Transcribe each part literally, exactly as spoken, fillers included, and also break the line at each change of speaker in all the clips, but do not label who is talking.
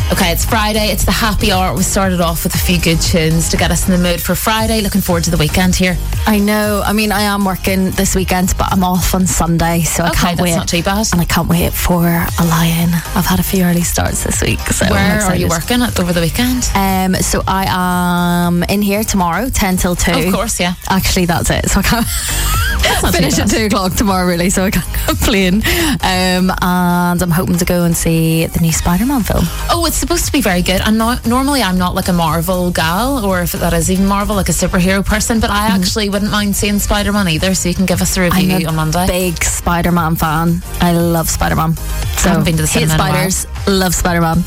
Okay, it's Friday, it's the happy hour. We started off with a few good tunes to get us in the mood for Friday. Looking forward to the weekend here.
I know. I mean, I am working this weekend, but I'm off on Sunday, so I
Okay,
can't
that's
wait.
not too bad.
And I can't wait for a lie-in. I've had a few early starts this week. So I'm
Where are
excited.
you working at over the weekend?
Um, so I am in here tomorrow, ten till two.
Of course, yeah.
Actually, that's it. So I can't
not
finish
too
at
bad.
two o'clock tomorrow, really. So I can't complain. Um, and I'm hoping to go and see the new Spider-Man film.
Oh, it's supposed to be very good. And no, normally I'm not like a Marvel gal, or if that is even Marvel, like a superhero person, but I actually wouldn't mind seeing Spider-Man either, so you can give us a review
I'm a
on Monday.
big Spider-Man fan. I love Spider-Man. So
haven't been to the
hate
cinema in a while.
spiders, love Spider-Man.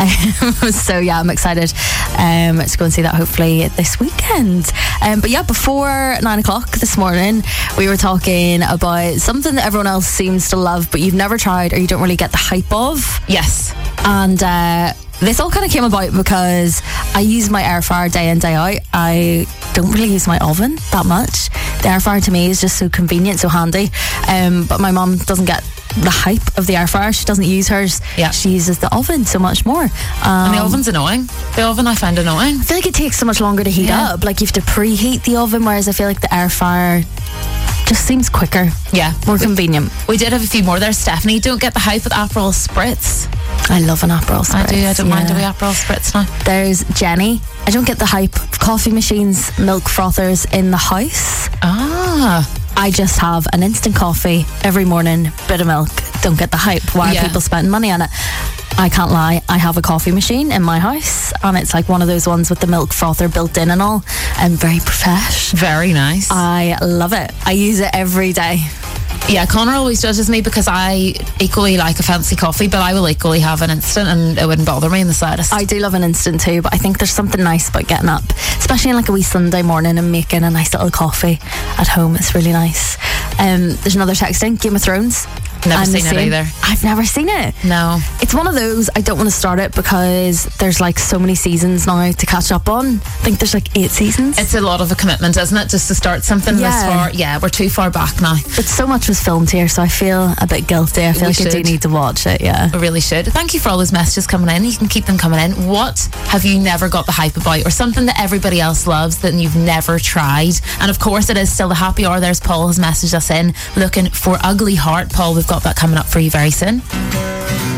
Um, so yeah, I'm excited um, to go and see that hopefully this weekend. Um, but yeah, before nine o'clock this morning, we were talking about something that everyone else seems to love, but you've never tried or you don't really get the hype of.
Yes.
And uh, this all kind of came about because I use my air fryer day in, day out. I don't really use my oven that much. The air fryer to me is just so convenient, so handy. Um, but my mum doesn't get the hype of the air fryer. She doesn't use hers.
Yeah.
She uses the oven so much more. Um,
And the oven's annoying. The oven I find annoying.
I feel like it takes so much longer to heat
Yeah.
up. Like you have to preheat the oven, whereas I feel like the air fryer just seems quicker,
Yeah.
more convenient.
We did have a few more there. Stephanie, don't get the hype with Aperol Spritz.
I love an Aperol Spritz.
I do. I don't mind a wee
yeah.
Aperol Spritz now.
There's Jenny. I don't get the hype of coffee machines, milk frothers in the house.
Ah.
I just have an instant coffee every morning, bit of milk. Don't get the hype. Why
Yeah.
are people spending money on it? I can't lie. I have a coffee machine in my house, and it's like one of those ones with the milk frother built in and all, and very profesh.
Very nice.
I love it. I use it every day.
Yeah, Connor always judges me because I equally like a fancy coffee, but I will equally have an instant and it wouldn't bother me in the slightest.
I do love an instant too, but I think there's something nice about getting up, especially on like a wee Sunday morning and making a nice little coffee at home. It's really nice. Um, there's another texting, Game of Thrones.
Never
I'm the
seen it
same.
either.
I've never seen it.
No.
It's one of those, I don't want to start it because there's like so many seasons now to catch up on. I think there's like eight seasons.
It's a lot of a commitment, isn't it? Just to start something
Yeah.
this far. Yeah, we're too far back now.
But so much was filmed here, so I feel a bit guilty. I feel
We
like I do
should.
need to watch it, yeah.
We really should. Thank you for all those messages coming in. You can keep them coming in. What have you never got the hype about, or something that everybody else loves that you've never tried? And of course, it is still the happy hour. There's Paul has messaged us in looking for Ugly Heart. Paul, we've got that coming up for you very soon.